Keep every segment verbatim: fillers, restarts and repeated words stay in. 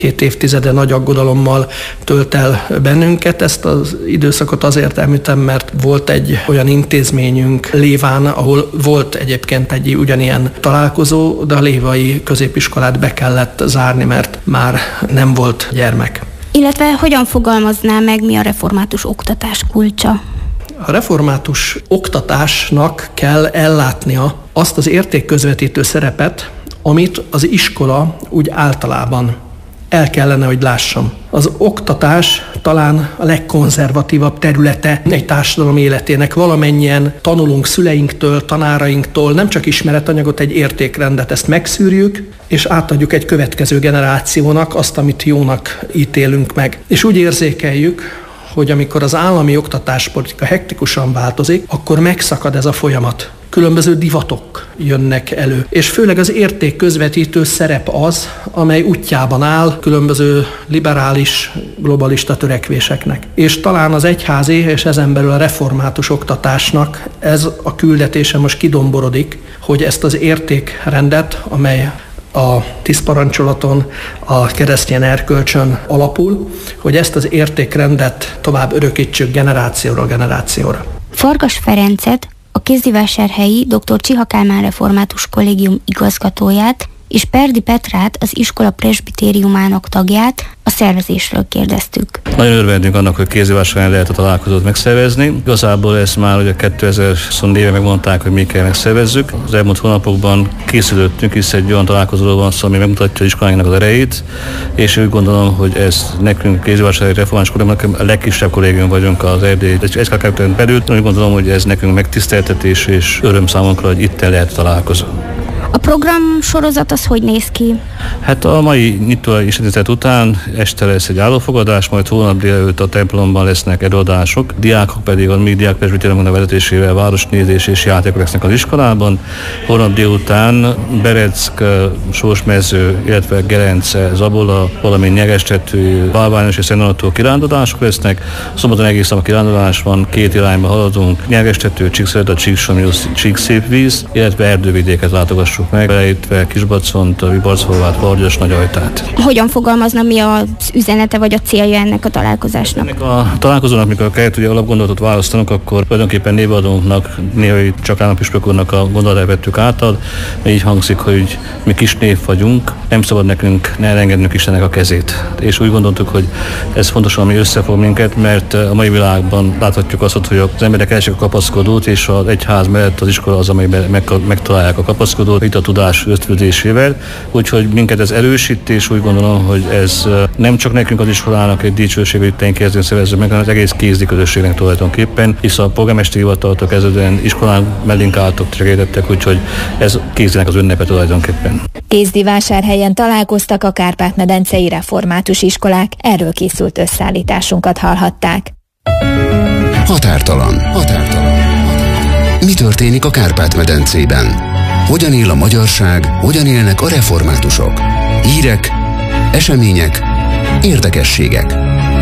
Két évtizede nagy aggodalommal tölt el bennünket. Ezt az időszakot azért említem, mert volt egy olyan intézményünk Léván, ahol volt egyébként egy ugyanilyen találkozó, de a lévai középiskolát be kellett zárni, mert már nem volt gyermek. Illetve hogyan fogalmazná meg, mi a református oktatás kulcsa? A református oktatásnak kell ellátnia azt az értékközvetítő szerepet, amit az iskola úgy általában el kellene, hogy lássam. Az oktatás talán a legkonzervatívabb területe egy társadalom életének. Valamennyien tanulunk szüleinktől, tanárainktól, nem csak ismeretanyagot, egy értékrendet, ezt megszűrjük, és átadjuk egy következő generációnak azt, amit jónak ítélünk meg. És úgy érzékeljük, hogy amikor az állami oktatáspolitika hektikusan változik, akkor megszakad ez a folyamat. Különböző divatok jönnek elő. És főleg az értékközvetítő szerep az, amely útjában áll különböző liberális, globalista törekvéseknek. És talán az egyházi és ezen belül a református oktatásnak ez a küldetése most kidomborodik, hogy ezt az értékrendet, amely a tíz parancsolaton, a keresztény erkölcsön alapul, hogy ezt az értékrendet tovább örökítsük generációról generációra. Farkas Ferencet, a kézdivásárhelyi dr. Csiha Kálmán Református Kollégium igazgatóját és Perdi Petrát, az iskola presbitériumának tagját a szervezésről kérdeztük. Nagyon örvendünk annak, hogy kézdivásárhelyen lehet a találkozót megszervezni. Igazából ezt már ugye kétezer-huszonnégyben megmondták, hogy mi kell megszervezzük. Az elmúlt hónapokban készülöttünk, hisz egy olyan találkozóról van szó, ami megmutatja az iskolánknak az erejét, és úgy gondolom, hogy ez nekünk kézdivásárhelyi református kollégiumnak a legkisebb kollégium vagyunk az erdélyi es ká ká belül. Úgy gondolom, hogy ez nekünk megtiszteltetés és öröm számunkra, hogy itt lehet találkozó. A program sorozat az hogy néz ki? Hát a mai nyitó istentisztelet után este lesz egy állófogadás, majd hónap délelőtt a templomban lesznek előadások, diákok pedig a mi diák presbitériumnak vezetésével városnézés és játékok lesznek az iskolában. Hónap délután Bereck, Sorsmező, illetve Gerence, Zabola, valamint Nyegestető, Bálványos és Szentdonattól kirándulások lesznek. Szombaton egész nap kirándulás van, két irányba haladunk. Nyegestető, Csíkszeret, Csíksomjusz, Csíkszépvíz, illetve erdővidéket látogassuk meg, beleértve Kisbacont, Vibarcholvát, Vargyas, Nagyajtát. Hogyan fogalmazna, mi az üzenete vagy a célja ennek a találkozásnak? Ennek a találkozónak, mikor kellett ugye alapgondolatot választanunk, akkor tulajdonképpen névadónknak, néha csak állampispök úrnak a gondolatát vettük átad, így hangzik, hogy mi kis név vagyunk, nem szabad nekünk ne elengednünk Istennek a kezét. És úgy gondoltuk, hogy ez fontos, ami összefog minket, mert a mai világban láthatjuk azt, hogy az emberek keresik a kapaszkodót, és az egyház mellett az iskola az, amelyben megtalálják a kapaszkodót, itt a tudás ösztönzésével, úgyhogy minket ez erősít, és úgy gondolom, hogy ez nem csak nekünk az iskolának egy dicsőség, hogy itt kezdően szervezzük meg, hanem az egész kézdi közösségnek tulajdonképpen, hisz a polgármesteri hivataltól kezdődően iskolán mellénk álltok, segítettek, úgyhogy ez kézdinek az ünnepe tulajdonképpen. Kézdivásárhelyen találkoztak a Kárpát-medencei református iskolák, erről készült összeállításunkat hallhatták. Határtalan. Határtalan. Mi történik a Kárpát-medencében? Hogyan él a magyarság, hogyan élnek a reformátusok? Hírek, események, érdekességek.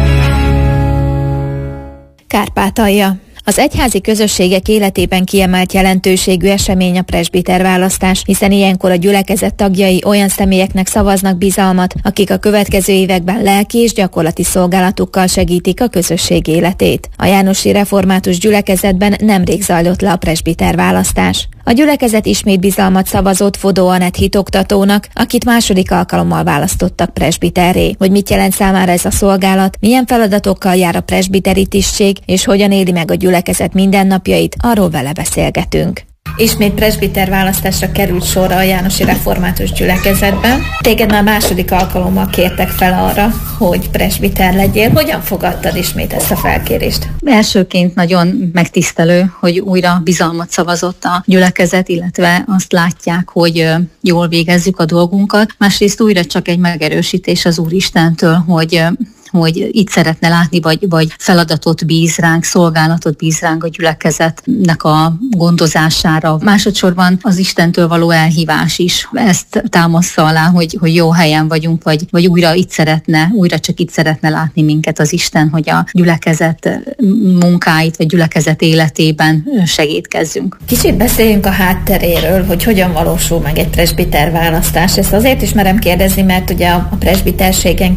Kárpátalja. Az egyházi közösségek életében kiemelt jelentőségű esemény a presbiterválasztás, hiszen ilyenkor a gyülekezet tagjai olyan személyeknek szavaznak bizalmat, akik a következő években lelki és gyakorlati szolgálatukkal segítik a közösség életét. A jánosi református gyülekezetben nemrég zajlott le a presbiterválasztás. A gyülekezet ismét bizalmat szavazott Fodó Anett hitoktatónak, akit második alkalommal választottak presbiterré. Hogy mit jelent számára ez a szolgálat, milyen feladatokkal jár a presbiteri tisztség, és hogyan éli meg a gyülekezet mindennapjait, arról vele beszélgetünk. Ismét presbiter választásra került sorra a jánosi református gyülekezetben. Téged már második alkalommal kértek fel arra, hogy presbiter legyél. Hogyan fogadtad ismét ezt a felkérést? Elsőként nagyon megtisztelő, hogy újra bizalmat szavazott a gyülekezet, illetve azt látják, hogy jól végezzük a dolgunkat. Másrészt újra csak egy megerősítés az Úristentől, hogy hogy itt szeretne látni, vagy, vagy feladatot bíz ránk, szolgálatot bíz ránk a gyülekezetnek a gondozására. Másodszorban az Istentől való elhívás is ezt támaszza alá, hogy, hogy jó helyen vagyunk, vagy, vagy újra itt szeretne, újra csak itt szeretne látni minket az Isten, hogy a gyülekezet munkáit, vagy gyülekezet életében segítkezzünk. Kicsit beszéljünk a hátteréről, hogy hogyan valósul meg egy presbiter választás. Ezt azért is merem kérdezni, mert ugye a presbiterségen